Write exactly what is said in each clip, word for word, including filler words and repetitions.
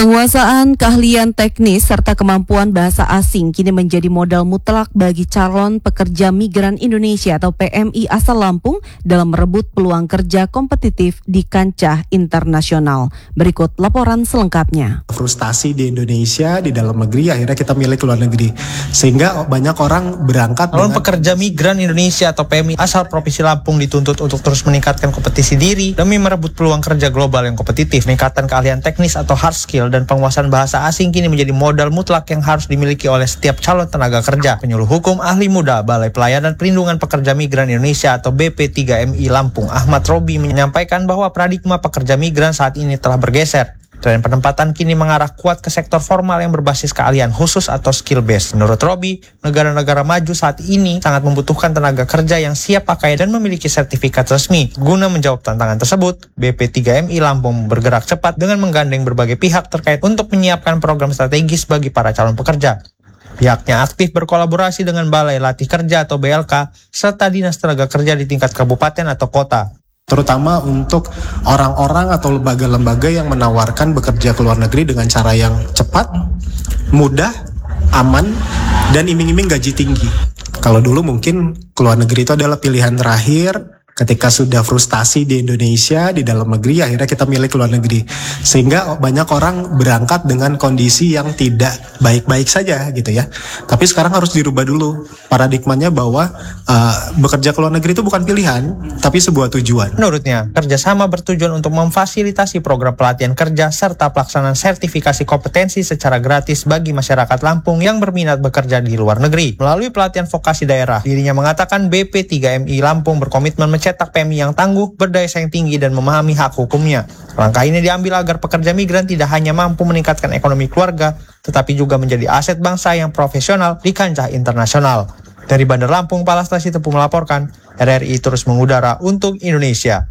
Penguasaan keahlian teknis serta kemampuan bahasa asing kini menjadi modal mutlak bagi calon pekerja migran Indonesia atau P M I asal Lampung dalam merebut peluang kerja kompetitif di kancah internasional. Berikut laporan selengkapnya. Frustasi di Indonesia, di dalam negeri, akhirnya kita milih ke luar negeri. Sehingga banyak orang berangkat Calon dengan... pekerja migran Indonesia atau P M I asal Provinsi Lampung dituntut untuk terus meningkatkan kompetisi diri demi merebut peluang kerja global yang kompetitif. Peningkatan keahlian teknis atau hard skill dan penguasaan bahasa asing kini menjadi modal mutlak yang harus dimiliki oleh setiap calon tenaga kerja. Penyuluh hukum ahli muda Balai Pelayanan Perlindungan Pekerja Migran Indonesia atau B P tiga M I Lampung, Ahmad Robi, menyampaikan bahwa paradigma pekerja migran saat ini telah bergeser. Tren penempatan kini mengarah kuat ke sektor formal yang berbasis keahlian khusus atau skill base. Menurut Robi, negara-negara maju saat ini sangat membutuhkan tenaga kerja yang siap pakai dan memiliki sertifikat resmi. Guna menjawab tantangan tersebut, B P tiga M I Lampung bergerak cepat dengan menggandeng berbagai pihak terkait untuk menyiapkan program strategis bagi para calon pekerja. Pihaknya aktif berkolaborasi dengan Balai Latih Kerja atau B L K serta Dinas Tenaga Kerja di tingkat kabupaten atau kota. Terutama untuk orang-orang atau lembaga-lembaga yang menawarkan bekerja ke luar negeri dengan cara yang cepat, mudah, aman, dan iming-iming gaji tinggi. Kalau dulu mungkin ke luar negeri itu adalah pilihan terakhir. Ketika sudah frustasi di Indonesia, di dalam negeri, akhirnya kita milih ke luar negeri. Sehingga banyak orang berangkat dengan kondisi yang tidak baik-baik saja gitu ya. Tapi sekarang harus dirubah dulu paradigmanya bahwa uh, bekerja ke luar negeri itu bukan pilihan, tapi sebuah tujuan. Menurutnya, kerjasama bertujuan untuk memfasilitasi program pelatihan kerja serta pelaksanaan sertifikasi kompetensi secara gratis bagi masyarakat Lampung yang berminat bekerja di luar negeri. Melalui pelatihan vokasi daerah, dirinya mengatakan B P tiga M I Lampung berkomitmen mencetak P M I yang tangguh, berdaya saing tinggi, dan memahami hak hukumnya. Langkah ini diambil agar pekerja migran tidak hanya mampu meningkatkan ekonomi keluarga, tetapi juga menjadi aset bangsa yang profesional di kancah internasional. Dari Bandar Lampung, Palastasi Tepu melaporkan, R R I terus mengudara untuk Indonesia.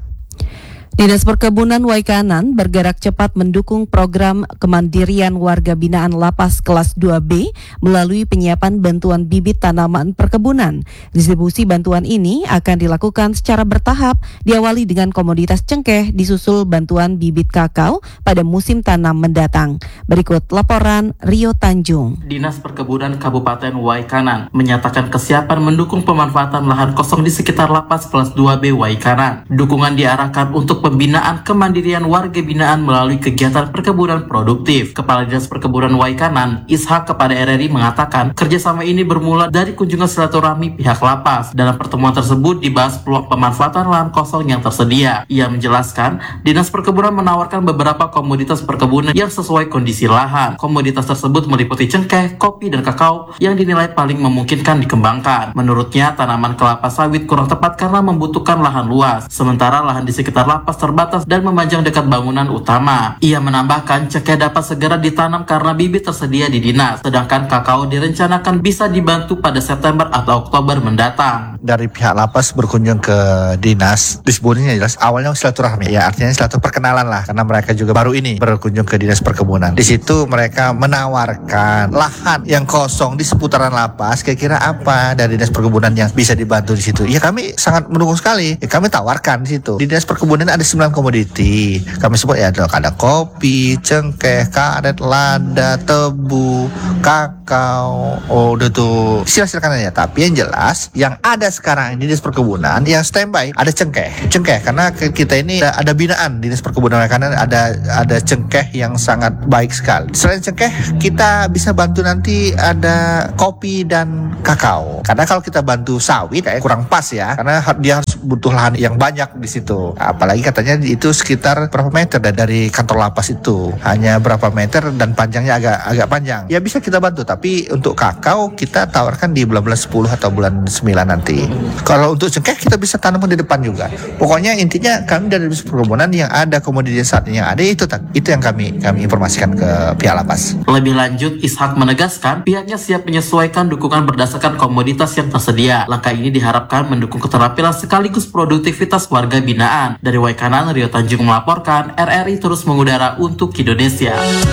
Dinas Perkebunan Waikanan bergerak cepat mendukung program kemandirian warga binaan Lapas kelas dua B melalui penyiapan bantuan bibit tanaman perkebunan. Distribusi bantuan ini akan dilakukan secara bertahap, diawali dengan komoditas cengkeh, disusul bantuan bibit kakao pada musim tanam mendatang. Berikut laporan Rio Tanjung. Dinas Perkebunan Kabupaten Waikanan menyatakan kesiapan mendukung pemanfaatan lahan kosong di sekitar Lapas kelas dua B Waikanan. Dukungan diarahkan untuk pembinaan kemandirian warga binaan melalui kegiatan perkebunan produktif. Kepala Dinas Perkebunan Waikanan, Ishak, kepada R R I mengatakan kerjasama ini bermula dari kunjungan silaturahmi pihak lapas. Dalam pertemuan tersebut dibahas peluang pemanfaatan lahan kosong yang tersedia. Ia menjelaskan, Dinas Perkebunan menawarkan beberapa komoditas perkebunan yang sesuai kondisi lahan. Komoditas tersebut meliputi cengkeh, kopi, dan kakao yang dinilai paling memungkinkan dikembangkan. Menurutnya, tanaman kelapa sawit kurang tepat karena membutuhkan lahan luas, sementara lahan di sekitar lapas terbatas dan memanjang dekat bangunan utama. Ia menambahkan cengkeh dapat segera ditanam karena bibit tersedia di dinas, sedangkan kakao direncanakan bisa dibantu pada September atau Oktober mendatang. Dari pihak lapas berkunjung ke dinas, disebutnya jelas awalnya silaturahmi, ya artinya silaturahmi perkenalan lah, karena mereka juga baru ini berkunjung ke dinas perkebunan. Di situ mereka menawarkan lahan yang kosong di seputaran lapas, kira-kira apa dari dinas perkebunan yang bisa dibantu di situ. Ya kami sangat mendukung sekali. Ya, kami tawarkan di situ. Di dinas perkebunan ada sembilan komoditi. Kami sebut ya ada, ada kopi, cengkeh, karet, lada, tebu, kakao. Oh, udah tuh. Silakan aja. Tapi yang jelas yang ada sekarang di dinas perkebunan yang standby ada cengkeh. Cengkeh karena kita ini ada, ada binaan di dinas perkebunan karena ada ada cengkeh yang sangat baik sekali. Selain cengkeh, kita bisa bantu nanti ada kopi dan kakao. Karena kalau kita bantu sawit kayak kurang pas ya, karena dia harus butuh lahan yang banyak di situ. Apalagi katanya itu sekitar berapa meter dari kantor lapas itu, hanya berapa meter dan panjangnya agak agak panjang. Ya bisa kita bantu, tapi untuk kakao kita tawarkan di bulan-bulan sepuluh atau bulan sembilan nanti. Kalau untuk cengkeh kita bisa tanam di depan juga. Pokoknya intinya kami dari dinas perkebunan yang ada komoditas saat ini yang ada itu itu yang kami kami informasikan ke pihak lapas. Lebih lanjut, Ishak menegaskan pihaknya siap menyesuaikan dukungan berdasarkan komoditas yang tersedia. Langkah ini diharapkan mendukung keterampilan sekaligus produktivitas warga binaan. Dari Waikanan, Rio Tanjung melaporkan, R R I terus mengudara untuk Indonesia.